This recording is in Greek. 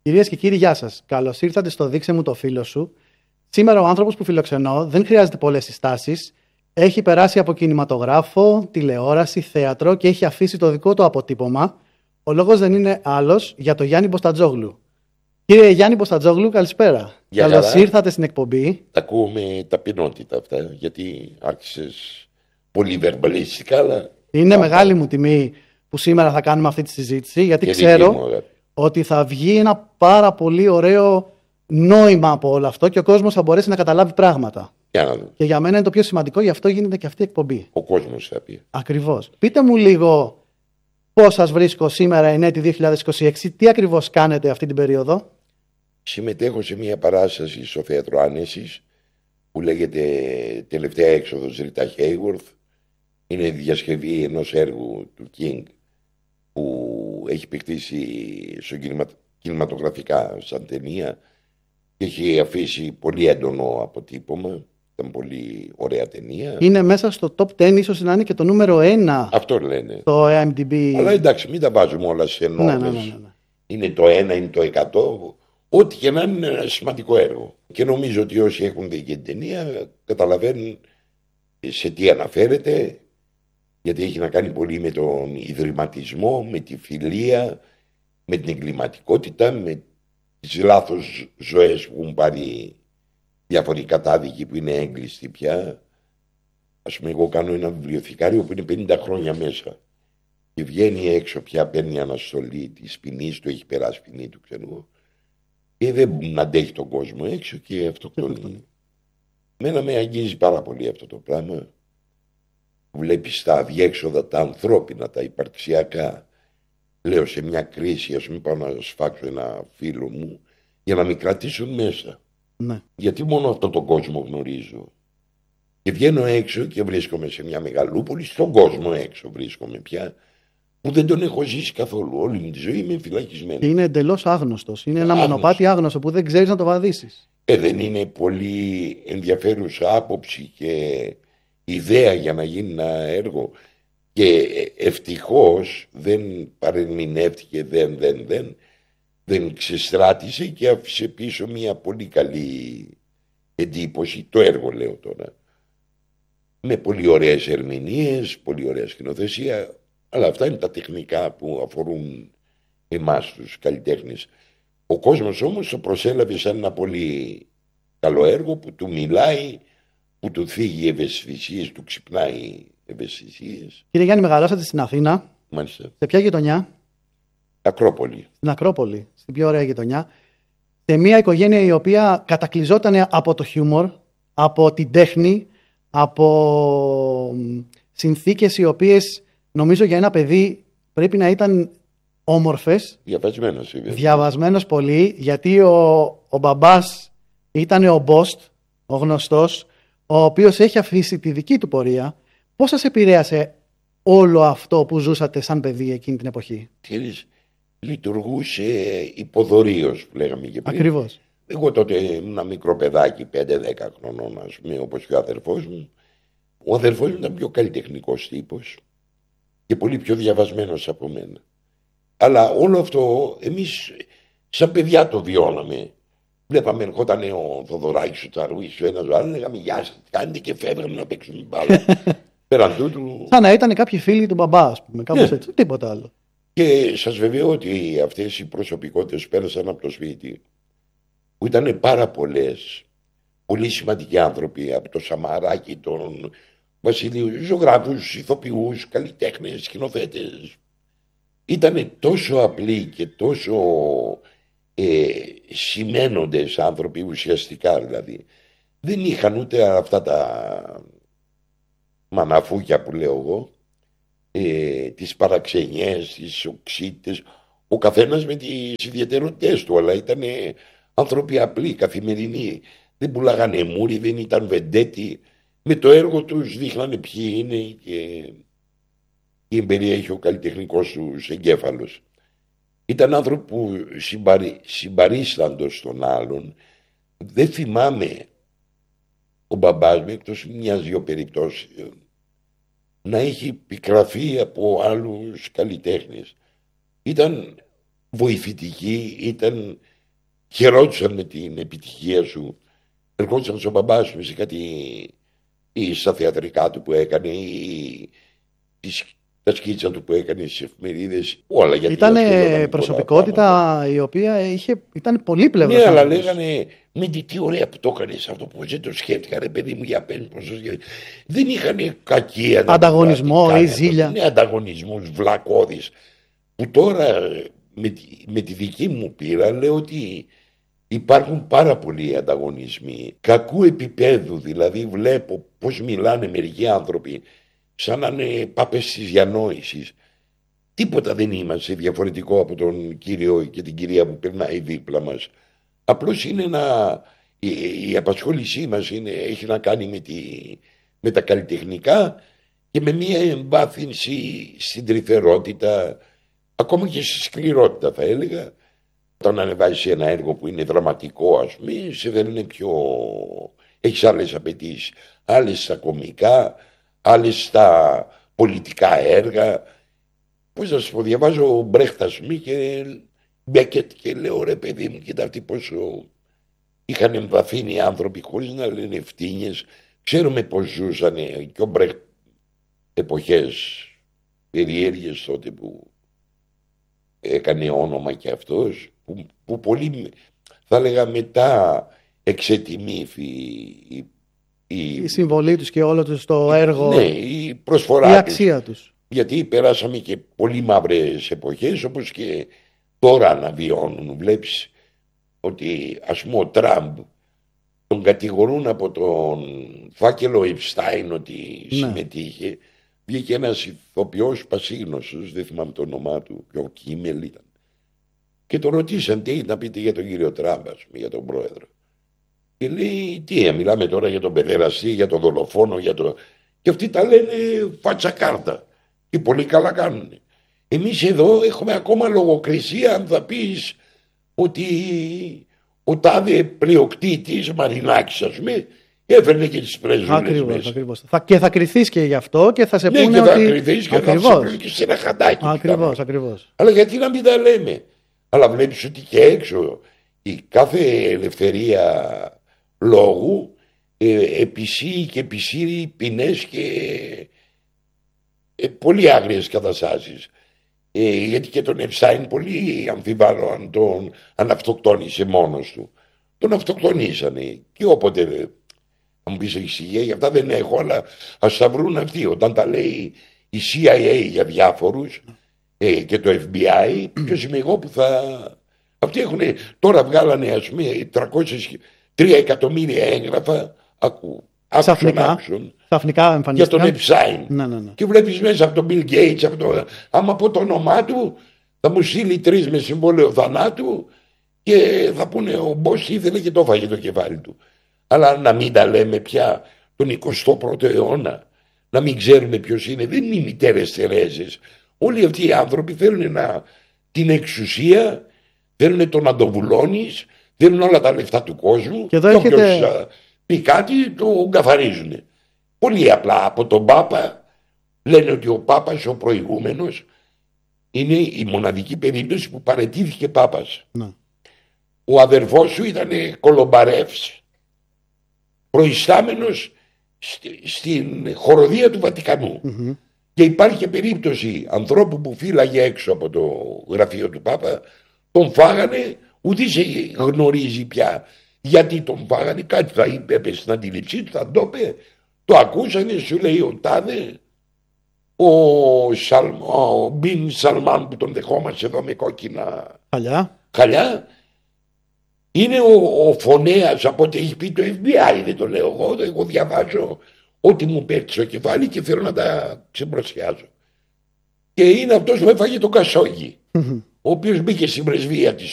Κυρίες και κύριοι, γεια σας. Καλώς ήρθατε στο Δείξε μου το φίλο σου. Σήμερα ο άνθρωπος που φιλοξενώ δεν χρειάζεται πολλές συστάσεις. Έχει περάσει από κινηματογράφο, τηλεόραση, θέατρο και έχει αφήσει το δικό του αποτύπωμα. Ο λόγος δεν είναι άλλος για τον Γιάννη Μποστατζόγλου. Κύριε Γιάννη Μποστατζόγλου, καλησπέρα. Καλώς ήρθατε στην εκπομπή. Τα ακούω με ταπεινότητα αυτά, γιατί άρχισες πολύ βερμπαλιστικά, αλλά... Είναι μεγάλη μου τιμή που σήμερα θα κάνουμε αυτή τη συζήτηση, γιατί ξέρω ότι θα βγει ένα πάρα πολύ ωραίο νόημα από όλο αυτό και ο κόσμος θα μπορέσει να καταλάβει πράγματα. Για να δούμε. Και για μένα είναι το πιο σημαντικό, γι' αυτό γίνεται και αυτή η εκπομπή. Ο κόσμος θα πει. Ακριβώς. Πείτε μου λίγο πώς σας βρίσκω σήμερα, ενέτη 2026, τι ακριβώς κάνετε αυτή την περίοδο. Συμμετέχω σε μια παράσταση στο Θέατρο Άνεσης που λέγεται Τελευταία έξοδος Ρίτα Χέιγουρθ. Είναι η διασκευή ενός έργου του King που έχει παιχτήσει κινηματογραφικά σαν ταινία και έχει αφήσει πολύ έντονο αποτύπωμα. Ήταν πολύ ωραία ταινία. Είναι μέσα στο top 10, ίσως να είναι και το νούμερο 1. Αυτό λένε. Το IMDb. Αλλά εντάξει, μην τα βάζουμε όλα σε νόμες. Ναι. Είναι το 1, είναι το 100. Ό,τι και να είναι ένα σημαντικό έργο. Και νομίζω ότι όσοι έχουν δει και την ταινία καταλαβαίνουν σε τι αναφέρεται, γιατί έχει να κάνει πολύ με τον ιδρυματισμό, με τη φιλία, με την εγκληματικότητα, με τις λάθος ζωές που έχουν πάρει διάφοροι κατάδικοι που είναι έγκλειστοι πια. Ας πούμε, εγώ κάνω ένα βιβλιοθηκάριο που είναι 50 χρόνια μέσα και βγαίνει έξω πια, παίρνει αναστολή της ποινής του, έχει περάσει ποινή του, ξέρω εγώ, και δεν αντέχει τον κόσμο έξω και αυτοκτονεί. Μένα με αγγίζει πάρα πολύ αυτό το πράγμα. Βλέπεις τα αδιέξοδα, τα ανθρώπινα, τα υπαρξιακά. Λέω σε μια κρίση, ας πούμε, πάω να σφάξω ένα φίλο μου για να με κρατήσουν μέσα. Ναι. Γιατί μόνο αυτόν τον κόσμο γνωρίζω. Και βγαίνω έξω και βρίσκομαι σε μια μεγαλούπολη, στον κόσμο έξω βρίσκομαι πια, που δεν τον έχω ζήσει καθόλου. Όλη μου τη ζωή είμαι φυλακισμένο. Και είναι εντελώς άγνωστος. Είναι ένα μονοπάτι άγνωστο που δεν ξέρεις να το βαδίσεις. Δεν είναι πολύ ενδιαφέρουσα άποψη και ιδέα για να γίνει ένα έργο. Και ευτυχώς δεν παρεμηνεύτηκε, δεν ξεστράτησε και άφησε πίσω μια πολύ καλή εντύπωση. Το έργο λέω τώρα. Με πολύ ωραίες ερμηνείες, πολύ ωραία σκηνοθεσία. Αλλά αυτά είναι τα τεχνικά που αφορούν εμάς τους καλλιτέχνες. Ο κόσμος όμως το προσέλαβε σαν ένα πολύ καλό έργο που του μιλάει, που του θίγει ευαισθησίες, του ξυπνάει ευαισθησίες. Κύριε Γιάννη, μεγαλώσατε στην Αθήνα. Μάλιστα. Σε ποια γειτονιά? Ακρόπολη. Στην Ακρόπολη, στην πιο ωραία γειτονιά. Σε μια οικογένεια η οποία κατακλυζόταν από το χιούμορ, από την τέχνη, από συνθήκες οι οποίες νομίζω για ένα παιδί πρέπει να ήταν όμορφες. Διαβασμένος πολύ, γιατί ο μπαμπάς ήταν ο Μπόστ, ο γνωστός, ο οποίος έχει αφήσει τη δική του πορεία. Πώς σας επηρέασε όλο αυτό που ζούσατε σαν παιδί εκείνη την εποχή? Λειτουργούσε υποδωρίος, που λέγαμε και πριν. Ακριβώς. Εγώ τότε ήμουν ένα μικρό παιδάκι, 5-10 χρονών, ας πούμε, όπως και ο αδερφός μου. Ο αδερφός μου ήταν πιο καλλιτεχνικός τύπος και πολύ πιο διαβασμένος από μένα. Αλλά όλο αυτό εμείς σαν παιδιά το βιώναμε. Βλέπαμε, ερχόταν ο Θοδωράκης, ο Τσαρούης, ο ένας ο άλλος, λέγαμε γεια σας, κάνετε, και φεύγαμε να παίξουμε μπάλα. Πέραν τούτου. Σαν να ήταν κάποιοι φίλοι του μπαμπά, ας πούμε, κάπως έτσι, τίποτα άλλο. Και σας βεβαιώ ότι αυτές οι προσωπικότητες πέρασαν από το σπίτι, που ήταν πάρα πολλές, πολύ σημαντικοί άνθρωποι, από το Σαμαράκι, τον Βασιλείου, ζωγράφους, ηθοποιούς, καλλιτέχνες, σκηνοθέτες. Ήταν τόσο απλοί και τόσο σημαίνοντες άνθρωποι, ουσιαστικά δηλαδή. Δεν είχαν ούτε αυτά τα μαναφούκια που λέω εγώ, τις παραξενιές, τις οξύτητες, ο καθένας με τις ιδιαιτερότητες του, αλλά ήταν άνθρωποι απλοί, καθημερινοί. Δεν πουλάγανε μούρι, δεν ήταν βεντέτη. Με το έργο τους δείχνανε ποιοι είναι και τι εμπεριέχει ο καλλιτεχνικός τους εγκέφαλος. Ήταν άνθρωποι που συμπαρίσταντος στον άλλον. Δεν θυμάμαι ο μπαμπάς μου, εκτός μιας-δυο περιπτώσεις, να έχει πικραφεί από άλλους καλλιτέχνες. Ήταν βοηθητικοί, ήταν χαιρόντουσαν με την επιτυχία σου. Ερχόντουσαν στον μπαμπά σου σε κάτι ή στα θεατρικά του που έκανε ή τα σκίτσα του που έκανε στις εφημερίδες. Όλα γιατί ήταν προσωπικότητα η οποία ήταν πολύπλευρος. Ναι, αλλά λέγανε με τι ωραία που το έκανες αυτό, που δεν το σκέφτηκα, ρε παιδί μου, για πέντε πώς το σκέφτηκα. Δεν είχαν κακή ανταγωνισμό ή ζήλια. Ναι, ανταγωνισμούς βλακώδεις. Που τώρα με τη δική μου πείρα λέω ότι υπάρχουν πάρα πολλοί ανταγωνισμοί κακού επίπεδου. Δηλαδή βλέπω πώς μιλάνε μερικοί άνθρωποι σαν να είναι πάπες της διανόησης. Τίποτα δεν είμαστε διαφορετικό από τον κύριο και την κυρία που περνάει δίπλα μας. Απλώς είναι η απασχόλησή μας έχει να κάνει με τα καλλιτεχνικά και με μια εμβάθυνση στην τρυφερότητα, ακόμα και στη σκληρότητα θα έλεγα. Όταν ανεβάζεις ένα έργο που είναι δραματικό, ας πούμε, σε δεν έχεις άλλες απαιτήσεις, άλλες στα κωμικά, άλλες στα πολιτικά έργα. Πώς να σου πω, διαβάζω Μπρέχτ, ας πούμε, και Μπέκετ και λέω, ρε παιδί μου, κοίτα αυτοί πόσο είχαν εμβαθύνει οι άνθρωποι χωρίς να λένε ευθύνες. Ξέρουμε πώς ζούσαν και ο Μπρέχτ εποχές περίεργες τότε που έκανε όνομα και αυτός, που πολύ θα έλεγα μετά εξετιμήθη η συμβολή τους και όλο τους το έργο, ναι, η προσφορά, η αξία τους. Γιατί περάσαμε και πολύ μαύρες εποχές, όπως και τώρα αναβιώνουν. Βλέπεις ότι ας πούμε ο Τραμπ τον κατηγορούν από τον φάκελο Επστάιν ότι συμμετείχε. Βγήκε ένας ηθοποιός πασίγνωστος, δεν θυμάμαι το όνομά του, και ο Κίμελ ήταν. Και τον ρωτήσαν τι έχει να πείτε για τον κύριο Τραμπ, ας πούμε, για τον πρόεδρο. Και λέει, μιλάμε τώρα για τον παιδεραστή, για τον δολοφόνο, και αυτοί τα λένε φάτσα κάρτα. Και πολύ καλά κάνουν. Εμείς εδώ έχουμε ακόμα λογοκρισία αν θα πεις ότι ο τάδε πλειοκτήτης Μαρινάκης, ας πούμε, έφερνε και τις πρέζουλες μέσα. Ακριβώς. Και θα κρυθείς και γι' αυτό και θα σε πούνε και ότι... θα κρυθείς και θα σε πούνε και σε ένα χαντάκι. Ακριβώς. Αλλά γιατί να μην τα λέμε. Αλλά βλέπεις ότι και έξω η κάθε ελευθερία λόγου επισύει και επισύρει ποινές και πολύ άγριες καταστάσεις. Γιατί και τον Επστάιν πολύ αμφιβάλλω αν αυτοκτόνησε μόνος του. Τον αυτοκτονήσανε και όποτε, αν μου πεις εξηγία, για αυτά δεν έχω, αλλά ας τα βρουν αυτοί. Όταν τα λέει η CIA για διάφορους και το FBI, ποιος είμαι εγώ που θα... Αυτοί έχουν, τώρα βγάλανε ας πούμε 3 εκατομμύρια έγγραφα, Ξαφνικά εμφανίστηκαν για τον Επστάιν. Ναι. Και βλέπεις μέσα από τον Bill Gates, άμα πω το όνομά του, θα μου στείλει 3 με συμβόλαιο θανάτου και θα πούνε ο Μπός ήθελε και το έφαγε το κεφάλι του. Αλλά να μην τα λέμε πια τον 21ο αιώνα, να μην ξέρουμε ποιος είναι. Δεν είναι οι μητέρες Τερέζες. Όλοι αυτοί οι άνθρωποι θέλουν την εξουσία, θέλουν το να το βουλώνεις, θέλουν όλα τα λεφτά του κόσμου και όποιος πει κάτι το καθαρίζουν. Πολύ απλά από τον Πάπα λένε ότι ο Πάπας, ο προηγούμενος, είναι η μοναδική περίπτωση που παραιτήθηκε Πάπας. Ο αδερφός σου ήταν Κολομπαρεύς, προϊστάμενος στην χοροδία του Βατικανού. Και υπάρχει και περίπτωση ανθρώπου που φύλαγε έξω από το γραφείο του Πάπα, τον φάγανε, ούτε σε γνωρίζει πια γιατί τον φάγανε, κάτι θα είπε, έπεσε στην αντίληψή του, θα το είπε, το ακούσανε, σου λέει ο τάδε, ο Μπιν Σαλμάν που τον δεχόμαστε εδώ με κόκκινα χαλιά, είναι ο φωνέας από ό,τι έχει πει το FBI, δεν το λέω εγώ διαβάζω ό,τι μου πέφτει στο κεφάλι και θέλω να τα ξεπροσιάζω. Και είναι αυτός που έφαγε τον Κασόγγι, ο οποίος μπήκε στην πρεσβεία της